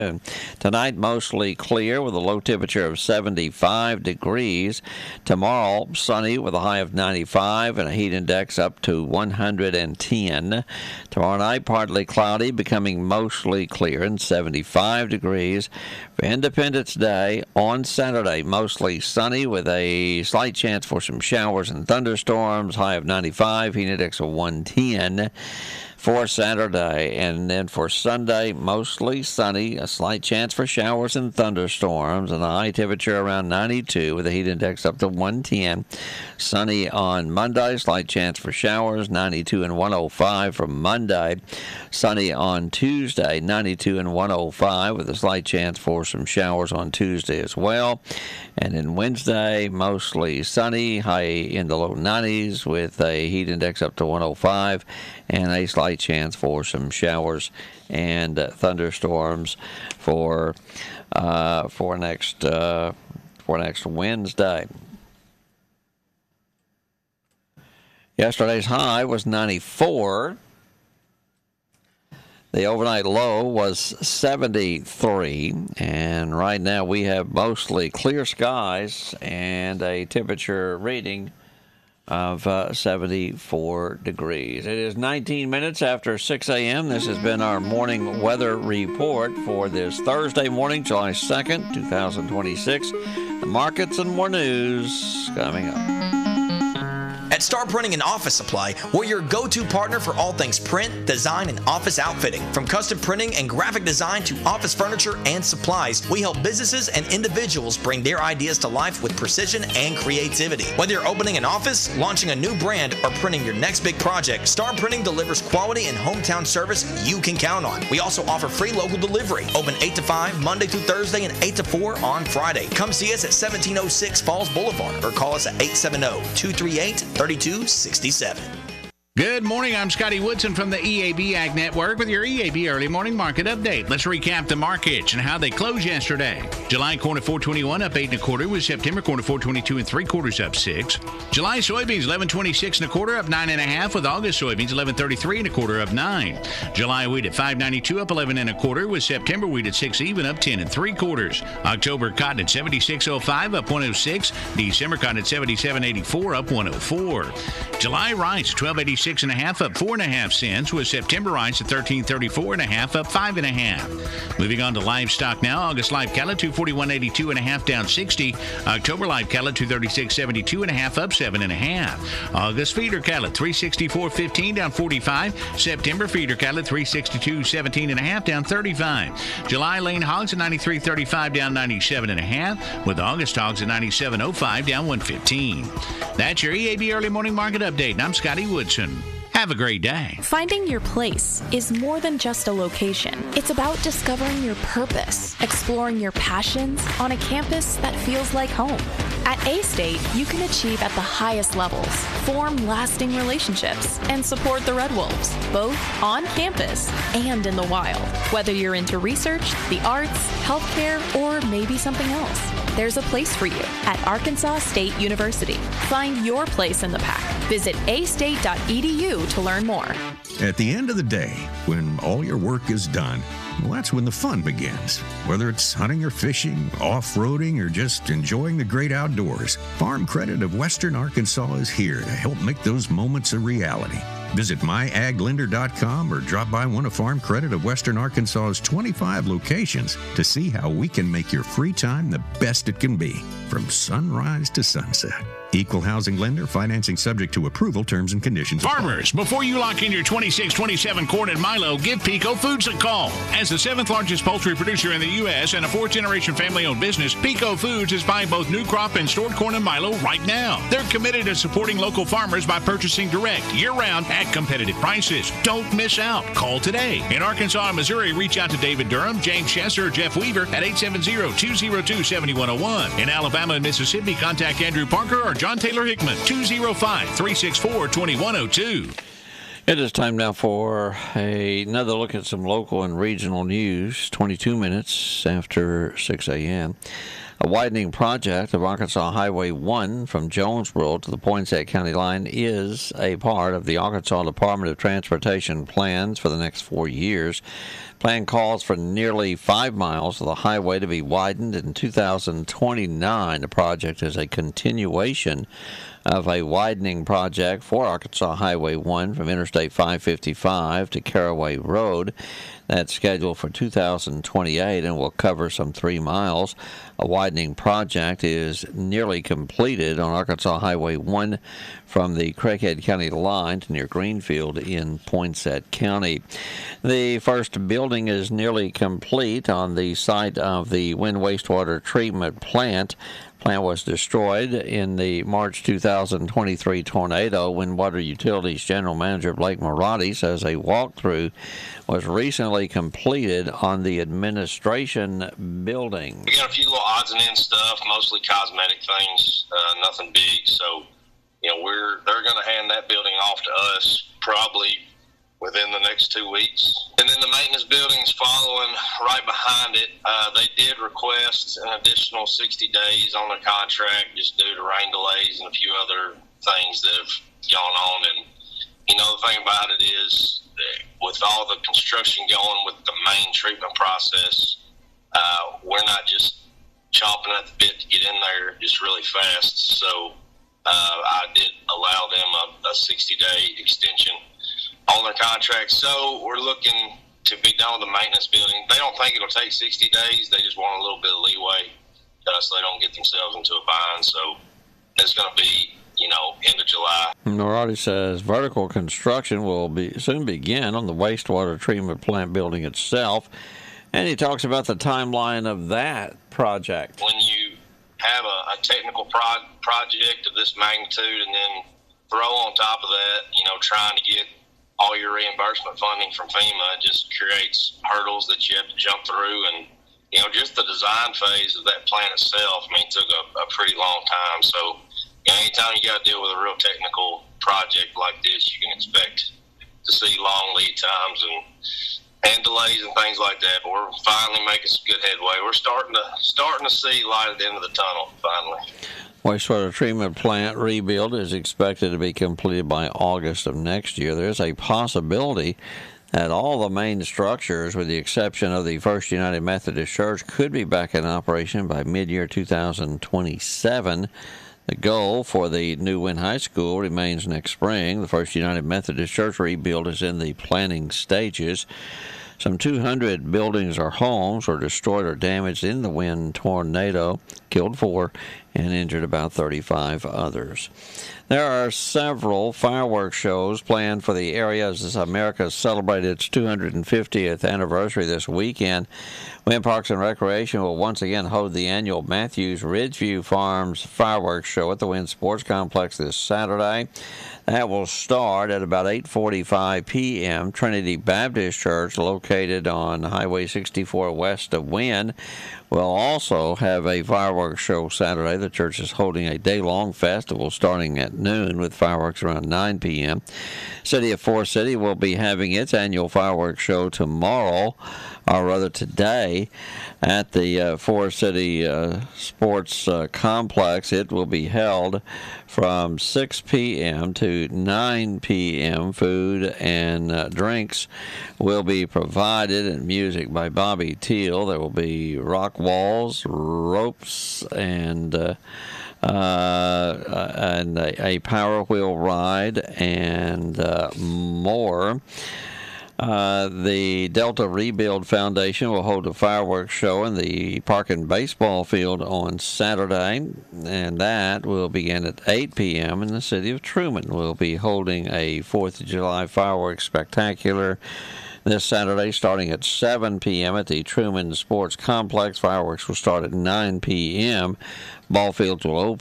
Tonight, mostly clear with a low temperature of 75 degrees. Tomorrow, sunny with a high of 95 and a heat index up to 110. Tomorrow night, partly cloudy, becoming mostly clear and 75 degrees. For Independence Day, on Saturday, mostly sunny with a slight chance for some showers and thunderstorms, high of 95, heat index of 110. For Saturday, and then for Sunday, mostly sunny, a slight chance for showers and thunderstorms, and a high temperature around 92 with a heat index up to 110. Sunny on Monday, slight chance for showers, 92 and 105 for Monday. Sunny on Tuesday, 92 and 105 with a slight chance for some showers on Tuesday as well. And then Wednesday, mostly sunny, high in the low 90s with a heat index up to 105 and a slight chance for some showers and thunderstorms for next Wednesday. Yesterday's high was 94. The overnight low was 73, and right now we have mostly clear skies and a temperature reading of 74 degrees. It is 19 minutes after 6 a.m. This has been our morning weather report for this Thursday morning, July 2nd, 2026. The markets and more news coming up. At Star Printing and Office Supply, we're your go-to partner for all things print, design, and office outfitting. From custom printing and graphic design to office furniture and supplies, we help businesses and individuals bring their ideas to life with precision and creativity. Whether you're opening an office, launching a new brand, or printing your next big project, Star Printing delivers quality and hometown service you can count on. We also offer free local delivery, open 8 to 5 Monday through Thursday and 8 to 4 on Friday. Come see us at 1706 Falls Boulevard or call us at 870-238-3267. Good morning. I'm Scotty Woodson from the EAB Ag Network with your EAB Early Morning Market Update. Let's recap the markets and how they closed yesterday. July corn at 421 up 8 1/4, with September corn at 422 3/4 up 6. July soybeans 1126 1/4 up 9 1/2, with August soybeans 1133 1/4 up 9. July wheat at 592 up 11 1/4, with September wheat at 6 even up 10 3/4. October cotton at 76.05 up 106. December cotton at 77.84 up 104. July rice 12.86 1/2 up 4 1/2 cents, with September rice at 13.34 1/2 up 5 1/2. Moving on to livestock now. August live cattle 241.82 1/2 down 60. October live cattle 236.72 1/2 up 7 1/2. August feeder cattle 364.15 down 45. September feeder cattle 362.17 1/2 down 35. July lean hogs at 93.35 down 97 1/2, with August hogs at 97.05 down 115. That's your EAB Early Morning Market Update. I'm Scotty Woodson. Have a great day. Finding your place is more than just a location. It's about discovering your purpose, exploring your passions on a campus that feels like home. At A-State, you can achieve at the highest levels, form lasting relationships, and support the Red Wolves, both on campus and in the wild. Whether you're into research, the arts, healthcare, or maybe something else, there's a place for you at Arkansas State University. Find your place in the pack. Visit astate.edu to learn more. At the end of the day, when all your work is done, well, that's when the fun begins. Whether it's hunting or fishing, off-roading, or just enjoying the great outdoors, Farm Credit of Western Arkansas is here to help make those moments a reality. Visit myaglender.com or drop by one of Farm Credit of Western Arkansas's 25 locations to see how we can make your free time the best it can be, from sunrise to sunset. Equal housing lender, financing subject to approval, terms and conditions apply. Farmers, before you lock in your 26-27 corn and Milo, give Pico Foods a call. As the 7th largest poultry producer in the U.S. and a 4th-generation family-owned business, Pico Foods is buying both new crop and stored corn and Milo right now. They're committed to supporting local farmers by purchasing direct, year-round, at competitive prices. Don't miss out. Call today. In Arkansas and Missouri, reach out to David Durham, James Chester, or Jeff Weaver at 870-202-7101. In Alabama and Mississippi, contact Andrew Parker or John Taylor Hickman, 205-364-2102. It is time now for another look at some local and regional news, 22 minutes after 6 a.m. A widening project of Arkansas Highway 1 from Jonesboro to the Poinsett County line is a part of the Arkansas Department of Transportation plans for the next 4 years. Plan calls for nearly 5 miles of the highway to be widened in 2029. The project is a continuation of a widening project for Arkansas Highway 1 from Interstate 555 to Caraway Road. That's scheduled for 2028 and will cover some 3 miles. A widening project is nearly completed on Arkansas Highway 1 from the Craighead County line to near Greenfield in Poinsett County. The first building is nearly complete on the site of the Wind Wastewater Treatment Plant. Plant was destroyed in the March 2023 tornado. Wind Water Utilities General Manager Blake Marotti says a walkthrough was recently completed on the administration building. We got a few little odds and ends stuff, mostly cosmetic things, nothing big. So, they're going to hand that building off to us probably within the next 2 weeks. And then the maintenance building's following right behind it. They did request an additional 60 days on the contract just due to rain delays and a few other things that have gone on. And, the thing about it is with all the construction going with the main treatment process, we're not just chomping at the bit to get in there just really fast. So I did allow them a 60-day extension on their contract. So we're looking to be done with the maintenance building. They don't think it'll take 60 days. They just want a little bit of leeway so they don't get themselves into a bind. So it's going to be, end of July. Marotti says vertical construction will soon begin on the wastewater treatment plant building itself. And he talks about the timeline of that project. When you have a technical project of this magnitude and then throw on top of that, trying to get all your reimbursement funding from FEMA, it just creates hurdles that you have to jump through. And, just the design phase of that plant itself, took a pretty long time. So, anytime you got to deal with a real technical project like this, you can expect to see long lead times and delays and things like that. But we're finally making some good headway. We're starting to see light at the end of the tunnel, finally. Wastewater treatment plant rebuild is expected to be completed by August of next year. There's a possibility that all the main structures, with the exception of the First United Methodist Church, could be back in operation by mid-year 2027. The goal for the new Wynn High School remains next spring. The First United Methodist Church rebuild is in the planning stages. Some 200 buildings or homes were destroyed or damaged in the Wynn tornado, killed 4 and injured about 35 others. There are several fireworks shows planned for the area as America celebrated its 250th anniversary this weekend. Wynn Parks and Recreation will once again hold the annual Matthews Ridgeview Farms fireworks show at the Wynn Sports Complex this Saturday. That will start at about 8:45 p.m. Trinity Baptist Church, located on Highway 64 west of Wynn, will also have a fireworks show Saturday. The church is holding a day-long festival starting at noon with fireworks around 9 p.m. City of Forest City will be having its annual fireworks show tomorrow, or rather today, at the Forest City Sports Complex. It will be held from 6 p.m. to 9 p.m. Food and drinks will be provided, and music by Bobby Teal. There will be rock walls, ropes, and a power wheel ride, and more. The Delta Rebuild Foundation will hold a fireworks show in the Park and Baseball Field on Saturday, and that will begin at 8 p.m. And the City of Truman will be holding a 4th of July fireworks spectacular this Saturday starting at 7 p.m. at the Truman Sports Complex. Fireworks will start at 9 p.m. Ball fields will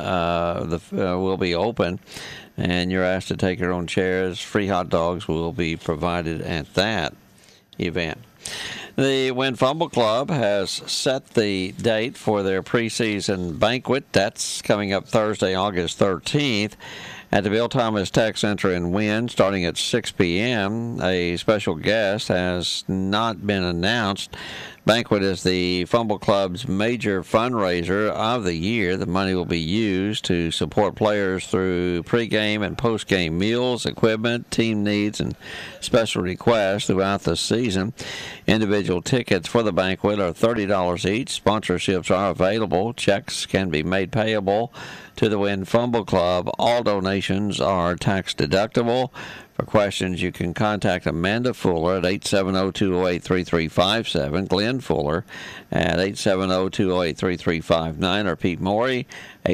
be open, and you're asked to take your own chairs. Free hot dogs will be provided at that event. The Wynn Fumble Club has set the date for their preseason banquet. That's coming up Thursday, August 13th. At the Bill Thomas Tech Center in Wynn, starting at 6 p.m., a special guest has not been announced, Banquet is the Fumble Club's major fundraiser of the year. The money will be used to support players through pregame and postgame meals, equipment, team needs, and special requests throughout the season. Individual tickets for the banquet are $30 each. Sponsorships are available. Checks can be made payable to the Win Fumble Club. All donations are tax deductible. For questions, you can contact Amanda Fuller at 870-208-3357, Glenn Fuller at 870-208-3359, or Pete Morey,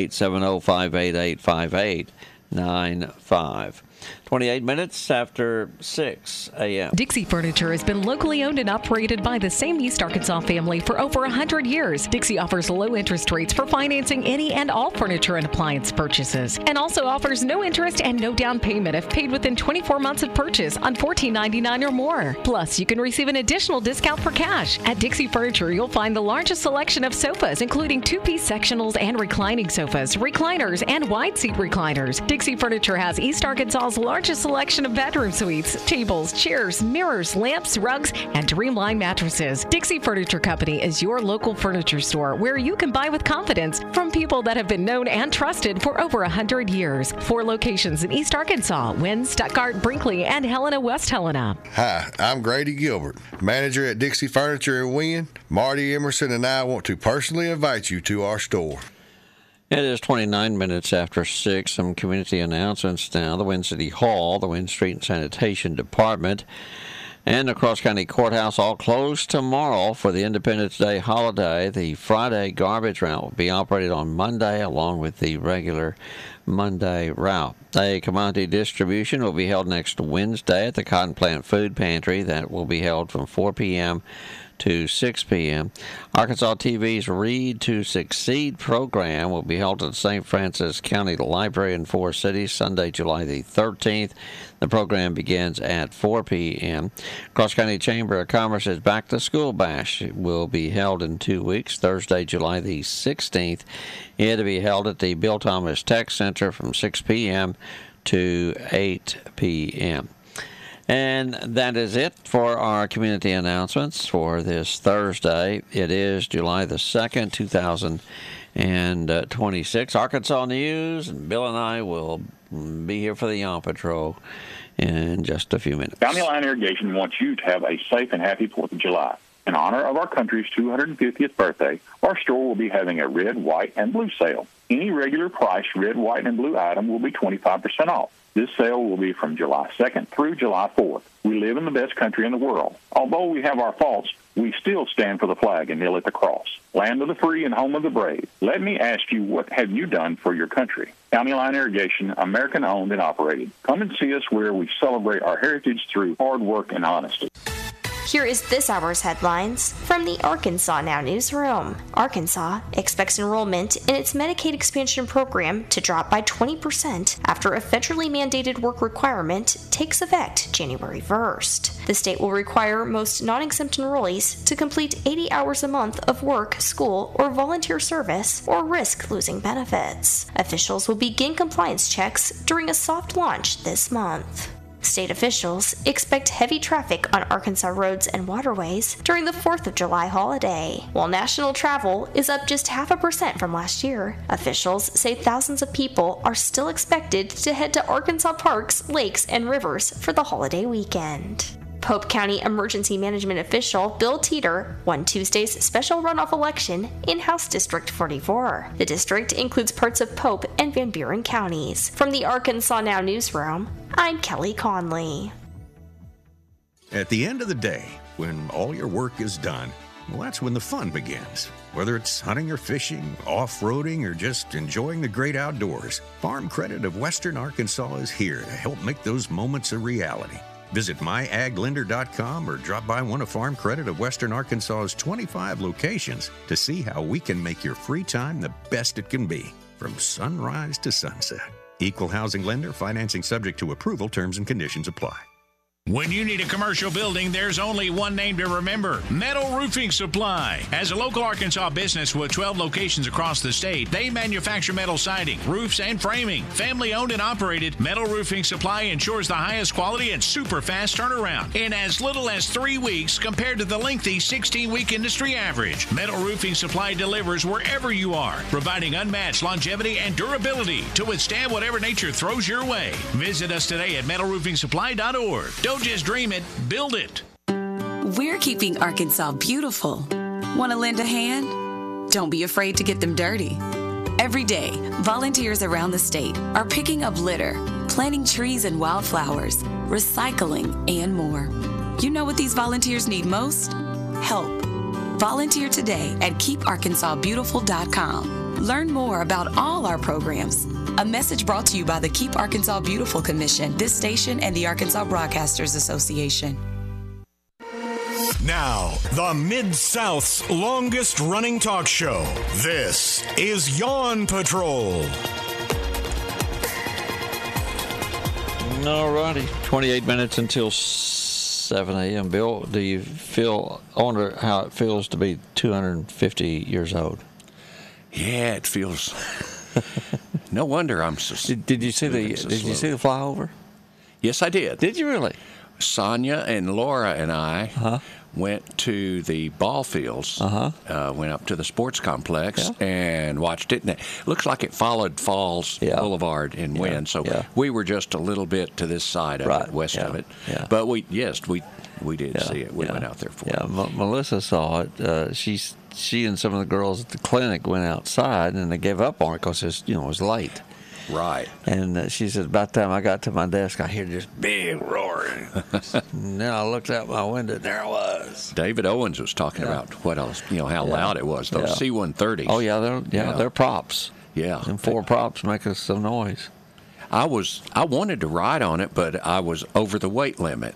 870-588-5895. 28 minutes after 6 a.m. Dixie Furniture has been locally owned and operated by the same East Arkansas family for over 100 years. Dixie offers low interest rates for financing any and all furniture and appliance purchases, and also offers no interest and no down payment if paid within 24 months of purchase on $14.99 or more. Plus, you can receive an additional discount for cash. At Dixie Furniture, you'll find the largest selection of sofas, including two-piece sectionals and reclining sofas, recliners, and wide seat recliners. Dixie Furniture has East Arkansas's largest selection of bedroom suites, tables, chairs, mirrors, lamps, rugs, and Dreamline mattresses. Dixie Furniture Company is your local furniture store where you can buy with confidence from people that have been known and trusted for over 100 years. 4 locations in East Arkansas: Wynn, Stuttgart, Brinkley, and Helena, West Helena. Hi, I'm Grady Gilbert, manager at Dixie Furniture in Wynn. Marty Emerson and I want to personally invite you to our store. It is 29 minutes after 6. Some community announcements now. The Wynn City Hall, the Wynn Street and Sanitation Department, and the Cross County Courthouse all closed tomorrow for the Independence Day holiday. The Friday garbage route will be operated on Monday along with the regular Monday route. A commodity distribution will be held next Wednesday at the Cotton Plant Food Pantry. That will be held from 4 p.m. to 6 p.m. Arkansas TV's Read to Succeed program will be held at St. Francis County Library in Forest City Sunday, July the 13th. The program begins at 4 p.m. Cross County Chamber of Commerce's Back to School Bash will be held in 2 weeks, Thursday, July the 16th. It'll be held at the Bill Thomas Tech Center from 6 p.m. to 8 p.m. And that is it for our community announcements for this Thursday. It is July the 2nd, 2026. Arkansas News, and Bill and I will be here for the Yawn Patrol in just a few minutes. County Line Irrigation wants you to have a safe and happy 4th of July. In honor of our country's 250th birthday, our store will be having a red, white, and blue sale. Any regular price red, white, and blue item will be 25% off. This sale will be from July 2nd through July 4th. We live in the best country in the world. Although we have our faults, we still stand for the flag and kneel at the cross. Land of the free and home of the brave. Let me ask you, what have you done for your country? County Line Irrigation, American owned and operated. Come and see us where we celebrate our heritage through hard work and honesty. Here is this hour's headlines from the Arkansas Now newsroom. Arkansas expects enrollment in its Medicaid expansion program to drop by 20% after a federally mandated work requirement takes effect January 1st. The state will require most non-exempt enrollees to complete 80 hours a month of work, school, or volunteer service or risk losing benefits. Officials will begin compliance checks during a soft launch this month. State officials expect heavy traffic on Arkansas roads and waterways during the 4th of July holiday. While national travel is up just 0.5% from last year, officials say thousands of people are still expected to head to Arkansas parks, lakes, and rivers for the holiday weekend. Pope County Emergency Management official Bill Teeter won Tuesday's special runoff election in House District 44. The district includes parts of Pope and Van Buren counties. From the Arkansas Now newsroom, I'm Kelly Conley. At the end of the day, when all your work is done, well, that's when the fun begins. Whether it's hunting or fishing, off-roading, or just enjoying the great outdoors, Farm Credit of Western Arkansas is here to help make those moments a reality. Visit myaglender.com or drop by one of Farm Credit of Western Arkansas's 25 locations to see how we can make your free time the best it can be, from sunrise to sunset. Equal housing lender, financing subject to approval, terms and conditions apply. When you need a commercial building, there's only one name to remember: Metal Roofing Supply. As a local Arkansas business with 12 locations across the state, they manufacture metal siding, roofs, and framing. Family owned and operated, Metal Roofing Supply ensures the highest quality and super fast turnaround in as little as 3 weeks compared to the lengthy 16-week industry average. Metal Roofing Supply delivers wherever you are, providing unmatched longevity and durability to withstand whatever nature throws your way. Visit us today at metalroofingsupply.org. Don't just dream it, build it. We're keeping Arkansas beautiful. Want to lend a hand? Don't be afraid to get them dirty. Every day, volunteers around the state are picking up litter, planting trees and wildflowers, recycling, and more. You know what these volunteers need most? Help. Volunteer today at keeparkansasbeautiful.com. Learn more about all our programs. A message brought to you by the Keep Arkansas Beautiful Commission, this station, and the Arkansas Broadcasters Association. Now, the Mid-South's longest-running talk show. This is Yawn Patrol. All righty, 28 minutes until 7 a.m. Bill, do you wonder how it feels to be 250 years old? Yeah, it feels... No wonder I'm so. Did you see the flyover? Yes, I did. Did you really? Sonia and Laura and I went to the ball fields. Went up to the sports complex and watched it. And it looks like it followed Falls Boulevard in wind. So we were just a little bit to this side of it, west of it. Yeah. But we did see it. We went out there for it. Yeah, Melissa saw it. She and some of the girls at the clinic went outside, and they gave up on it because it was late. Right. And she said, about the time I got to my desk, I hear this big roaring. And then I looked out my window, and there it was. David Owens was talking about what else, how loud it was. Those C-130s. Oh, yeah, they're props. Yeah. And 4 props make us some noise. I wanted to ride on it, but I was over the weight limit.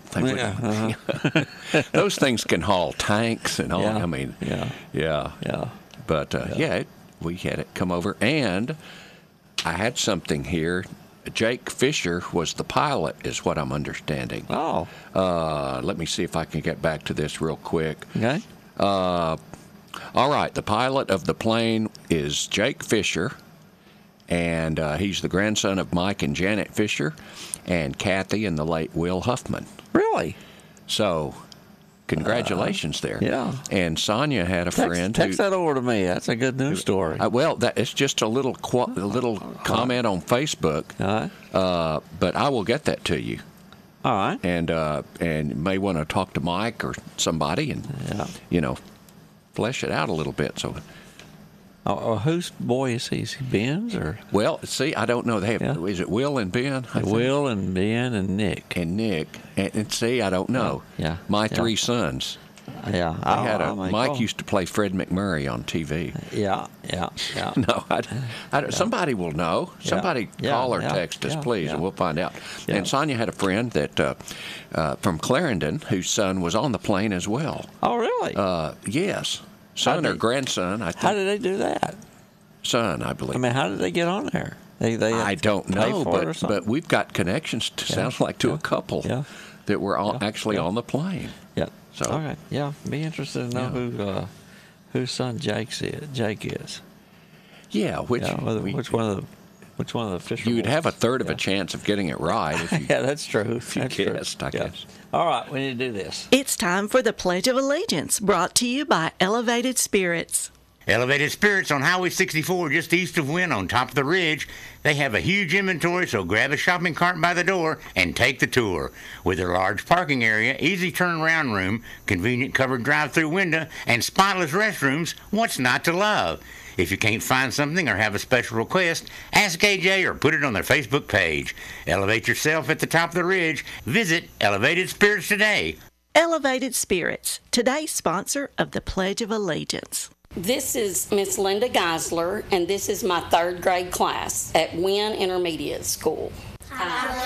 Those things can haul tanks and all. Yeah. I mean, yeah. But we had it come over, and I had something here. Jake Fisher was the pilot, is what I'm understanding. Oh. Let me see if I can get back to this real quick. Okay. All right. The pilot of the plane is Jake Fisher. And he's the grandson of Mike and Janet Fisher and Kathy and the late Will Huffman. Really? So, congratulations there. Yeah. And Sonia had a friend text that over to me. That's a good news story. It's just a little comment on Facebook. But I will get that to you. All right. And you may want to talk to Mike or somebody and, flesh it out a little bit. So. Whose boy is he? Is he Ben's or? Well, see, I don't know. They have. Is it Will and Ben? Will and Ben and Nick. And see, I don't know. My 3 sons. Yeah. Mike used to play Fred McMurray on TV. Yeah. No, somebody will know. Somebody call or text us, please, and we'll find out. Yeah. And Sonia had a friend that from Clarendon whose son was on the plane as well. Oh, really? Yes. Son or grandson, I think. How did they do that? Son, I believe. I mean, how did they get on there? They I don't know, but we've got connections to sounds like to a couple that were actually on the plane. Yeah. So all right. Yeah. Be interested to know whose son Jake is. Yeah. Which one of the Fisher You'd boys? have a third of a chance of getting it right if you. Yeah, that's true. If you guessed, I guess. All right, we need to do this. It's time for the Pledge of Allegiance, brought to you by Elevated Spirits. Elevated Spirits on Highway 64, just east of Wynn on top of the ridge. They have a huge inventory, so grab a shopping cart by the door and take the tour. With their large parking area, easy turnaround room, convenient covered drive-through window, and spotless restrooms, what's not to love? If you can't find something or have a special request, ask AJ or put it on their Facebook page. Elevate yourself at the top of the ridge. Visit Elevated Spirits today. Elevated Spirits, today's sponsor of the Pledge of Allegiance. This is Miss Linda Geisler, and this is my 3rd grade class at Wynn Intermediate School.